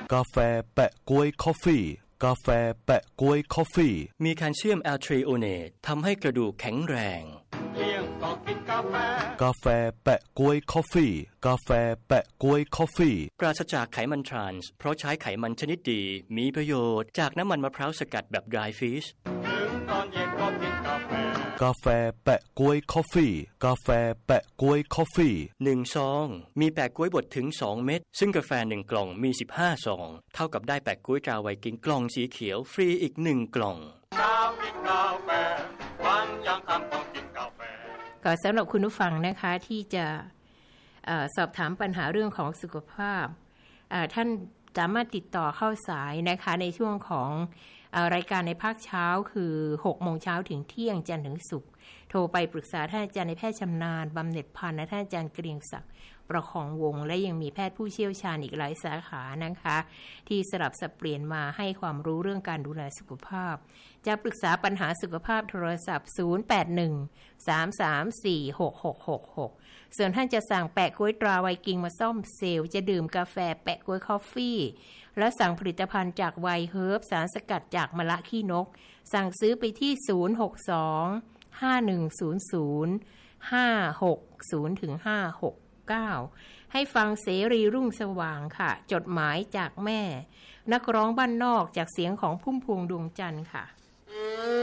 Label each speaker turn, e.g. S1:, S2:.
S1: กาแฟแปะก๊วยคอฟฟี่กาแฟแปะก๊วยคอฟฟี่
S2: มีแคลเซียมแอลทรีโอเนตทำให้กระดูกแข็งแรง
S3: เที่ยงก็กินกาแฟ
S1: กาแฟแปะก๊วยคอฟฟี่กาแฟแปะก๊วยคอฟฟี่
S2: ปราศจากไขมันทรานส์เพราะใช้ไขมันชนิดดีมีประโยชน์จากน้ำมันมะพร้าวสกัดแบบ dry fish
S3: ถึงตอนเย็นก็กินกาแฟ
S1: กาแฟแปะก๊วยคอฟฟี่กาแฟแปะก๊วยคอฟฟี่
S2: 1 ซองมีแปะก๊วยบดถึง2เม็ดซึ่งกาแฟ1กล่องมี15ซองเท่ากับได้แปะก๊วยตราไวกิ้งกล่องสีเขียวฟรีอีก1กล่อง
S3: กินกาแฟวันยังคำต้องกินกาแฟ
S4: ก็สำหรับคุณผู้ฟังนะคะที่จะสอบถามปัญหาเรื่องของสุขภาพท่านสามารถติดต่อเข้าสายนะคะในช่วงของรายการในภาคเช้าคือ6 โมงเช้าถึงเที่ยงจันทร์ถึงศุกร์โทรไปปรึกษาท่านอาจารย์ในแพทย์ชำนาญบำเหน็จพันธ์และท่านอาจารย์เกรียงศักดิ์ประคองวงและยังมีแพทย์ผู้เชี่ยวชาญอีกหลายสาขานะคะที่สลับสับเปลี่ยนมาให้ความรู้เรื่องการดูแลสุขภาพจะปรึกษาปัญหาสุขภาพโทรศัพท์0813346666ส่วนท่านจะสั่งแปะก๊วยตราไวกิ้งมาซ่อมเซลล์จะดื่มกาแฟแปะก๊วยคอฟฟี่และสั่งผลิตภัณฑ์จากไวเฮิร์บสารสกัดจากมะละขี้นกสั่งซื้อไปที่062-510-560-569ให้ฟังเสรีรุ่งสว่างค่ะจดหมายจากแม่นักร้องบ้านนอกจากเสียงของพุ่มพวงดวงจันทร์ค่ะ